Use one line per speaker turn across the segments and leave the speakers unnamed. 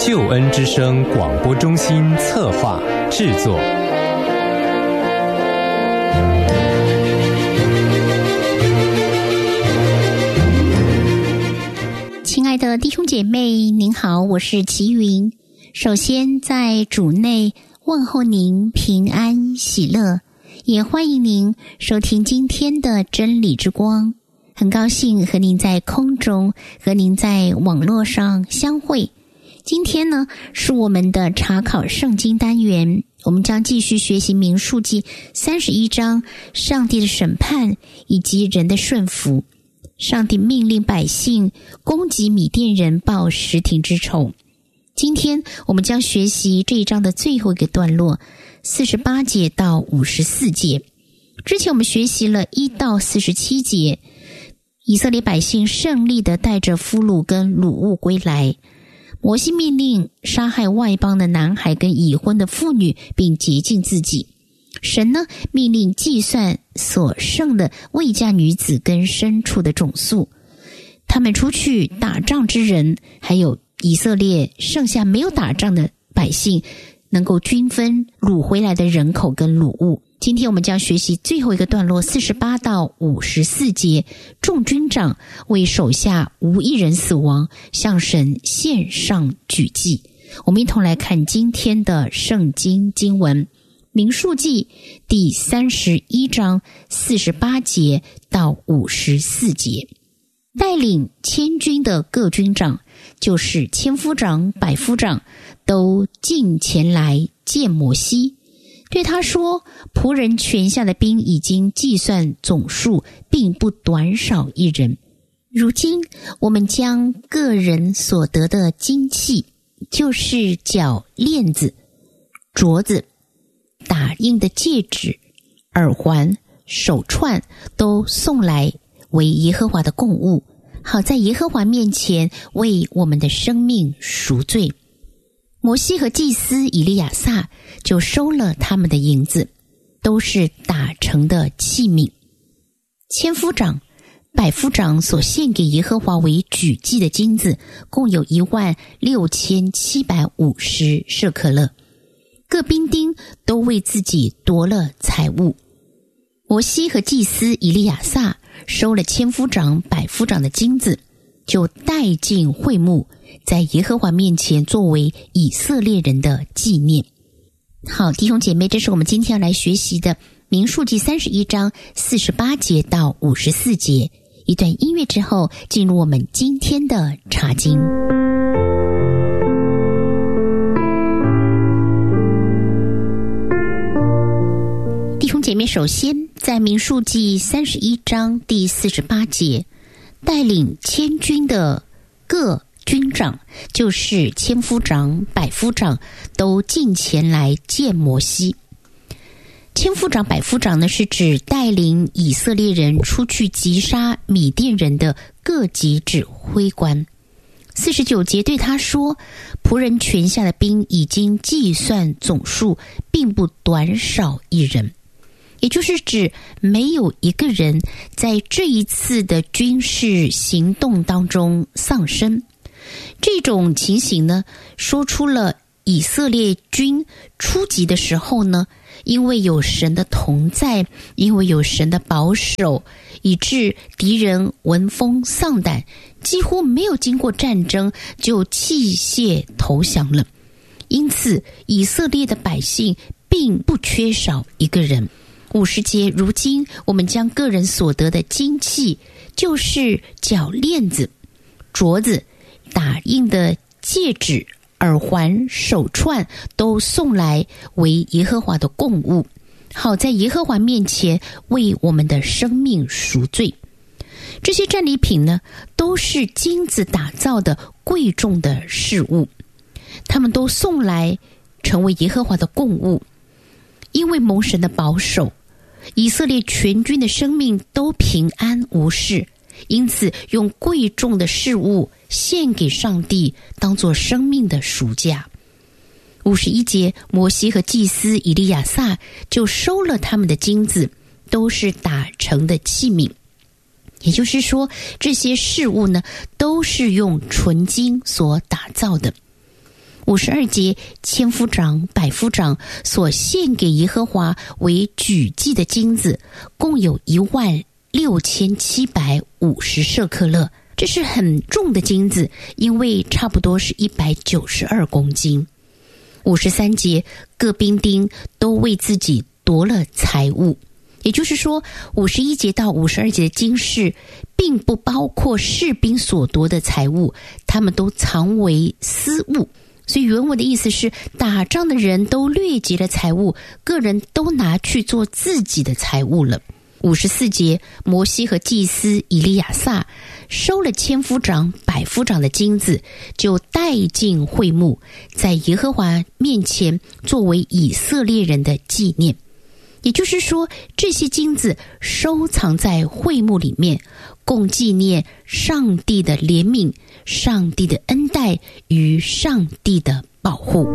救恩之声广播中心策划制作。
亲爱的弟兄姐妹，您好，我是齐云。首先在主内问候您平安喜乐，也欢迎您收听今天的真理之光。很高兴和您在空中，和您在网络上相会。今天呢，是我们的查考圣经单元，我们将继续学习民数记31章，上帝的审判以及人的顺服。上帝命令百姓攻击米甸人，报什亭之仇。今天我们将学习这一章的最后一个段落，48节到54节。之前我们学习了1到47节，以色列百姓胜利地带着俘虏跟掳物归来。摩西命令杀害外邦的男孩跟已婚的妇女，并洁净自己。神呢，命令计算所剩的未嫁女子跟牲畜的总数。他们出去打仗之人，还有以色列剩下没有打仗的百姓，能够均分掳回来的人口跟掳物。今天我们将学习最后一个段落48到54节，众军长为手下无一人死亡，向神献上举祭。我们一同来看今天的圣经经文，民数记第31章48节到54节。带领千军的各军长，就是千夫长、百夫长，都进前来见摩西，对他说，仆人权下的兵已经计算总数，并不短少一人。如今我们将个人所得的金器，就是脚链子、镯子、打印的戒指、耳环、手串，都送来为耶和华的供物，好在耶和华面前为我们的生命赎罪。摩西和祭司以利亚撒就收了他们的银子，都是打成的器皿。千夫长、百夫长所献给耶和华为举祭的金子，共有16750舍客勒。各兵丁都为自己夺了财物。摩西和祭司以利亚撒收了千夫长、百夫长的金子，就带进会幕，在耶和华面前作为以色列人的纪念。好，弟兄姐妹，这是我们今天要来学习的民数记31章48节到54节。一段音乐之后，进入我们今天的查经。弟兄姐妹，首先在民数记31章第48节，带领千军的各军长，就是千夫长、百夫长，都进前来见摩西。千夫长、百夫长呢，是指带领以色列人出去击杀米甸人的各级指挥官。49节对他说，仆人权下的兵已经计算总数，并不短少一人。也就是指没有一个人在这一次的军事行动当中丧生。这种情形呢，说出了以色列军出击的时候呢，因为有神的同在，因为有神的保守，以致敌人闻风丧胆，几乎没有经过战争就弃械投降了。因此以色列的百姓并不缺少一个人。50节，如今我们将个人所得的金器，就是脚链子、镯子、打印的戒指、耳环、手串，都送来为耶和华的供物，好在耶和华面前为我们的生命赎罪。这些战利品呢，都是金子打造的贵重的事物，他们都送来成为耶和华的供物。因为蒙神的保守，以色列全军的生命都平安无事，因此用贵重的事物献给上帝，当作生命的赎价。51节，摩西和祭司以利亚撒就收了他们的金子，都是打成的器皿。也就是说，这些事物呢，都是用纯金所打造的。 52节，千夫长、百夫长所献给耶和华为举祭的金子，共有16750舍克勒。这是很重的金子，因为差不多是192公斤。53节，各兵丁都为自己夺了财物。也就是说，51节到52节的经示并不包括士兵所夺的财物，他们都藏为私物。所以原文的意思是，打仗的人都掠劫了财物，个人都拿去做自己的财物了。54节，摩西和祭司以利亚撒收了千夫长、百夫长的金子，就带进会幕，在耶和华面前作为以色列人的纪念。也就是说，这些金子收藏在会幕里面，共纪念上帝的怜悯、上帝的恩待与上帝的保护。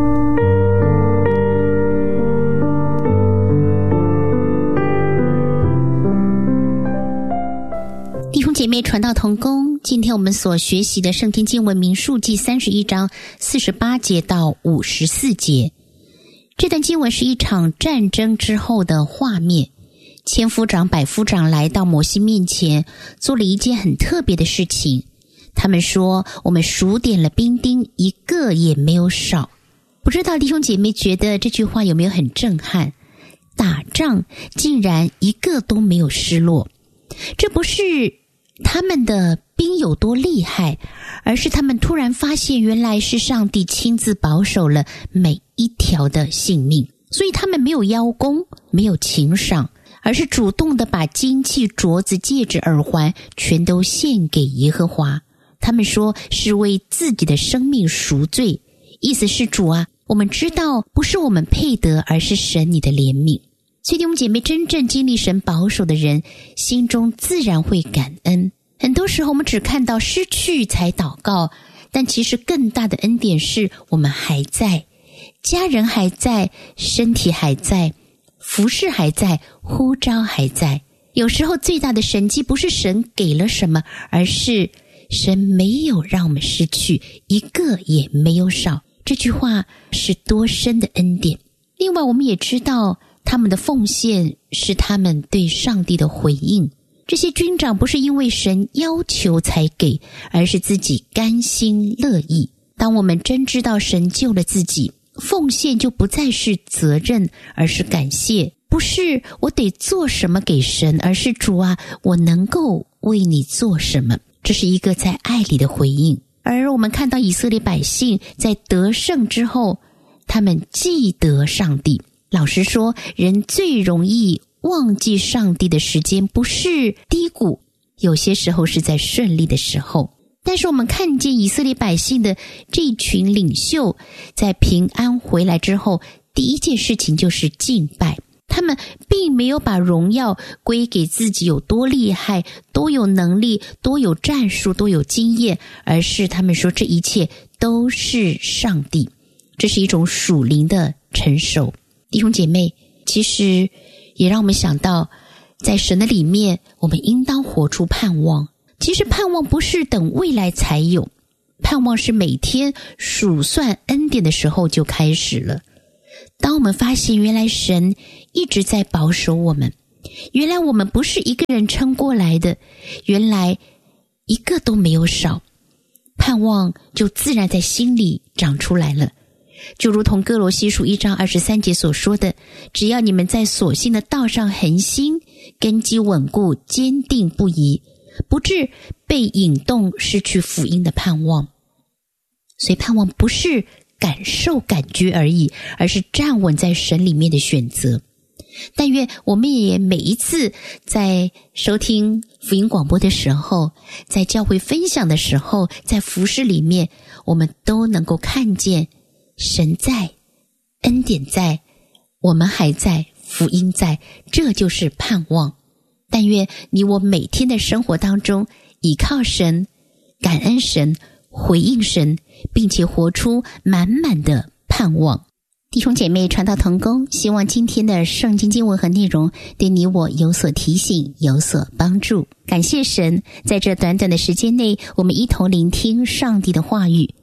弟兄姐妹，传道同工，今天我们所学习的圣经经文民数记31章48节到54节。这段经文是一场战争之后的画面。千夫长、百夫长来到摩西面前，做了一件很特别的事情。他们说，我们数点了兵丁，一个也没有少。不知道弟兄姐妹觉得这句话有没有很震撼？打仗竟然一个都没有失落。这不是他们的兵有多厉害，而是他们突然发现，原来是上帝亲自保守了每一条的性命。所以他们没有邀功，没有请赏，而是主动的把金器、镯子、戒指、耳环全都献给耶和华。他们说是为自己的生命赎罪，意思是主啊，我们知道不是我们配得，而是神你的怜悯。所以弟兄姐妹，真正经历神保守的人，心中自然会感恩。很多时候我们只看到失去才祷告，但其实更大的恩典是我们还在，家人还在，身体还在，服事还在，呼召还在。有时候最大的神迹不是神给了什么，而是神没有让我们失去，一个也没有少。这句话是多深的恩典。另外我们也知道，他们的奉献是他们对上帝的回应。这些军长不是因为神要求才给，而是自己甘心乐意。当我们真知道神救了自己，奉献就不再是责任，而是感谢。不是我得做什么给神，而是主啊，我能够为你做什么。这是一个在爱里的回应。而我们看到以色列百姓在得胜之后，他们记得上帝。老实说，人最容易忘记上帝的时间不是低谷，有些时候是在顺利的时候。但是我们看见以色列百姓的这一群领袖在平安回来之后，第一件事情就是敬拜。他们并没有把荣耀归给自己有多厉害，多有能力，多有战术，多有经验，而是他们说这一切都是上帝。这是一种属灵的成熟。弟兄姐妹，其实也让我们想到，在神的里面，我们应当活出盼望。其实盼望不是等未来才有，盼望是每天数算恩典的时候就开始了。当我们发现原来神一直在保守我们，原来我们不是一个人撑过来的，原来一个都没有少，盼望就自然在心里长出来了。就如同哥罗西书1章23节所说的，只要你们在所信的道上恒心，根基稳固，坚定不移，不致被引动失去福音的盼望。所以盼望不是感受感觉而已，而是站稳在神里面的选择。但愿我们也每一次在收听福音广播的时候，在教会分享的时候，在服事里面，我们都能够看见神在，恩典在，我们还在，福音在，这就是盼望。但愿你我每天的生活当中倚靠神，感恩神，回应神，并且活出满满的盼望。弟兄姐妹，传道同工，希望今天的圣经经文和内容对你我有所提醒，有所帮助。感谢神，在这短短的时间内，我们一同聆听上帝的话语。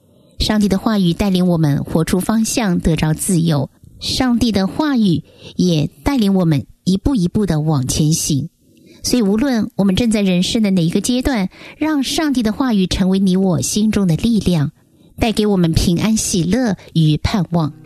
上帝的话语带领我们活出方向，得着自由。上帝的话语也带领我们一步一步的往前行。所以无论我们正在人生的哪一个阶段，让上帝的话语成为你我心中的力量，带给我们平安喜乐与盼望。